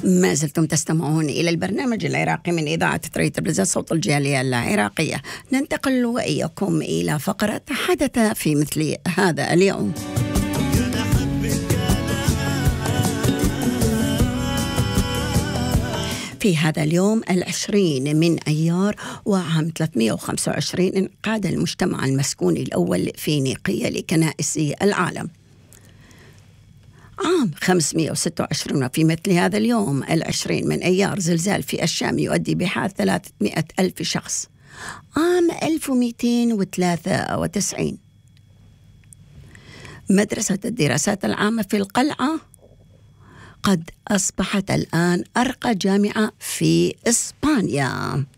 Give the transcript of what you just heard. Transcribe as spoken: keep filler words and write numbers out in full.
ما زلتم تستمعون إلى البرنامج العراقي من إذاعة ثريا تبريز صوت الجالية العراقية. ننتقل وإياكم إلى فقرة حدث في مثل هذا اليوم. في هذا اليوم العشرين من أيار وعام ثلاثمئة وخمسة وعشرين انعقد المجتمع المسكوني الأول في نيقية لكنائس العالم. عام خمسمئة وستة وعشرين في مثل هذا اليوم العشرين من أيار زلزال في الشام يؤدي بحياة ثلاثمئة ألف شخص. عام ألف ومئتين وثلاثة وتسعين مدرسة الدراسات العامة في القلعة قد أصبحت الآن أرقى جامعة في إسبانيا.